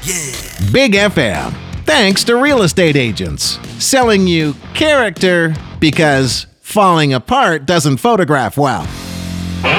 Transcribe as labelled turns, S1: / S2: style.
S1: Big FM. Thanks to real estate agents. Selling you character because falling apart doesn't photograph well.